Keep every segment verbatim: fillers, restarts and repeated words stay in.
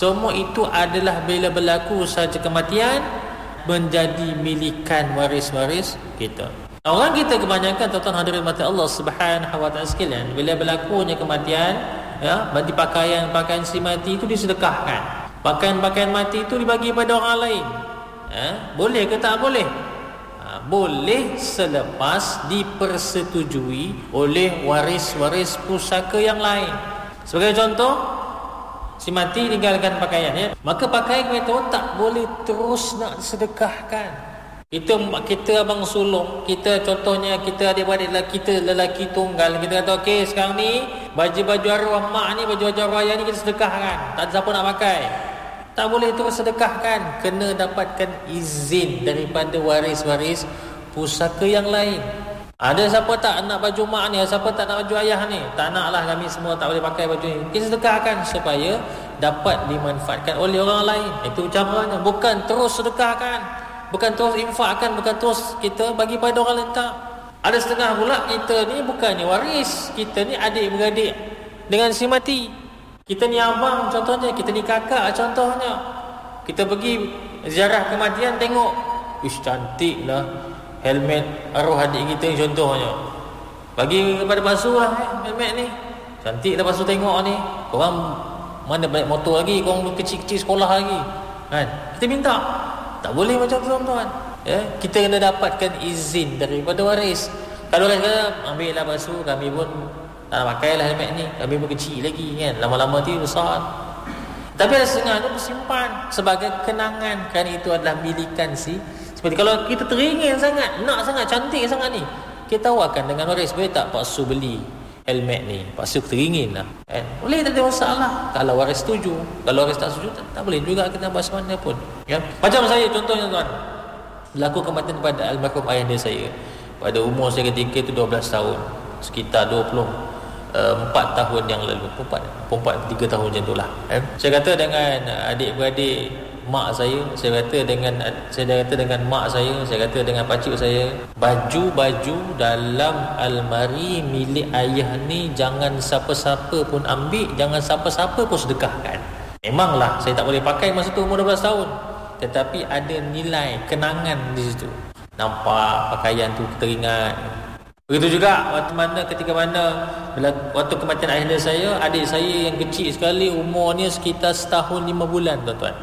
Semua itu adalah bila berlaku saja kematian menjadi milikan waris-waris kita. Orang kita kebanyakan, tuan-tuan hadirin mati Allah Subhanahu wa taala sekalian, bila berlakunya kematian, ya, bagi pakaian-pakaian si mati itu disedekahkan. Pakaian-pakaian mati itu dibagi pada orang lain. Ya, boleh ke tak boleh? Ha, boleh selepas dipersetujui oleh waris-waris pusaka yang lain. Sebagai contoh, si mati tinggalkan pakaian, ya, maka pakaian kita tak boleh terus nak sedekahkan. Kita kita abang sulung, kita contohnya kita adik-beradik lelaki, kita lelaki tunggal, kita kata okey sekarang ni baju-baju arwah mak ni, baju-baju arwah ayah ni kita sedekahkan. Tak ada siapa nak pakai. Tak boleh terus sedekahkan, kena dapatkan izin daripada waris-waris pusaka yang lain. Ada siapa tak nak baju mak ni, siapa tak nak baju ayah ni? Tak naklah, kami semua tak boleh pakai baju ni. Kita sedekahkan supaya dapat dimanfaatkan oleh orang lain. Itu caranya, bukan terus sedekahkan. Bukan terus infakkan, bukan terus kita bagi pada orang lain, tak. Ada setengah pula kita ni bukannya waris, kita ni adik-beradik dengan si mati. Kita ni abang contohnya, kita ni kakak contohnya. Kita pergi ziarah kematian, tengok, ish cantik lah helmet arwah adik kita ni contohnya. Bagi kepada basuh lah eh, helmet ni. Cantik lah basuh tengok ni. Korang mana balik motor lagi, korang kecil-kecil sekolah lagi, kan? Kita minta. Tak boleh macam tu, tuan-tuan. Ya, kita kena dapatkan izin daripada waris. Kalau waris kata, ambil lah basuh, kami pun tak nak pakai lah helmet ni, kami pun kecil lagi kan, lama-lama tu besar. Tapi ada setengah tu bersimpan sebagai kenangan, kerana itu adalah milikan si. Seperti kalau kita teringin sangat, nak sangat, cantik sangat ni, kita tawarkan dengan waris, boleh tak paksu beli helmet ni, paksu teringin lah kan? Boleh, tak ada masalah kalau waris setuju. Kalau waris tak setuju, tak, tak boleh juga kita bahas mana pun ya? Macam saya contohnya, tuan, berlaku kematian pada almarhum ayahanda saya pada umur saya ketika itu dua belas tahun, sekitar dua puluh empat tahun yang lalu, empat, empat, tiga tahun macam itulah eh? Saya kata dengan adik-beradik mak saya, saya kata dengan saya kata dengan mak saya, saya kata dengan pakcik saya, baju-baju dalam almari milik ayah ni jangan siapa-siapa pun ambil, jangan siapa-siapa pun sedekahkan. Memanglah saya tak boleh pakai masa tu umur dua belas tahun, tetapi ada nilai kenangan di situ. Nampak pakaian tu kita ingat. Begitu juga waktu mana ketika mana waktu kematian ayah saya, adik saya yang kecil sekali, umurnya sekitar setahun lima bulan, tuan-tuan.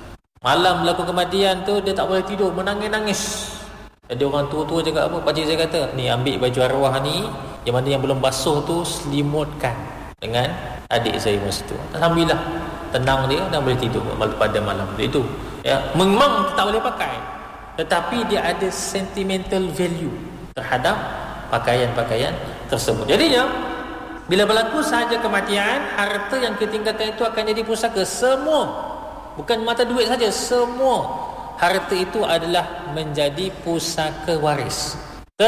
Malam berlaku kematian tu dia tak boleh tidur, menangis-nangis. Jadi orang tua-tua cakap apa? Pakcik saya kata, ni ambil baju arwah ni, yang mana yang belum basuh tu selimutkan dengan adik saya masa tu. Alhamdulillah tenang dia dan boleh tidur pada malam itu. Ya, memang tak boleh pakai, tetapi dia ada sentimental value terhadap pakaian-pakaian tersebut. Jadinya bila berlaku sahaja kematian, harta yang ketinggalan itu akan jadi pusaka. Semua, bukan mata duit saja, semua harta itu adalah menjadi pusaka waris.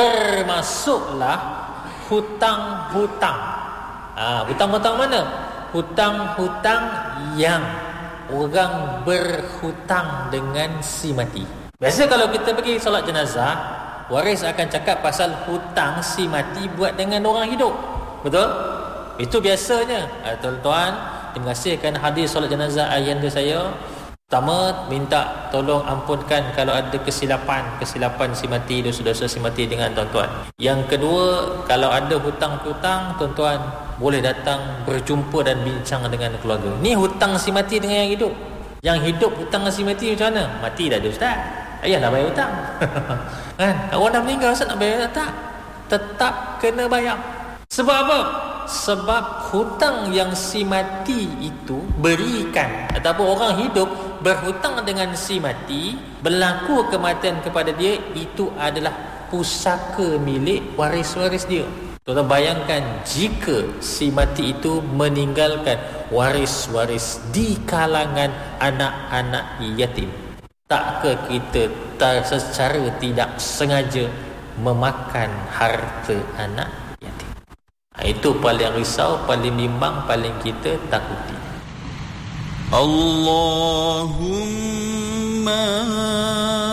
Termasuklah hutang-hutang. Ha, hutang-hutang mana? Hutang-hutang yang orang berhutang dengan si mati. Biasa kalau kita pergi solat jenazah, waris akan cakap pasal hutang si mati buat dengan orang hidup. Betul? Itu biasanya. Tuan-tuan, terima kasih kerana hadir solat jenazah ayahanda saya. Pertama, minta tolong ampunkan kalau ada kesilapan Kesilapan si mati, dosa-dosa si mati dengan tuan-tuan. Yang kedua, kalau ada hutang-hutang, tuan-tuan boleh datang berjumpa dan bincang dengan keluarga. Ni hutang si mati dengan yang hidup. Yang hidup hutang si mati macam mana? Mati dah ada, ustaz, ayah nak bayar hutang. Kan? Orang dah meninggal, ustaz nak bayar tak? Tetap kena bayar. Sebab apa? Sebab hutang yang si mati itu berikan, ataupun orang hidup berhutang dengan si mati, berlaku kematian kepada dia, itu adalah pusaka milik waris-waris dia. Tuan-tuan bayangkan jika si mati itu meninggalkan waris-waris di kalangan anak-anak yatim, takkah kita tak secara tidak sengaja memakan harta anak yatim? Itu paling risau, paling bimbang, paling kita takuti. Allahumma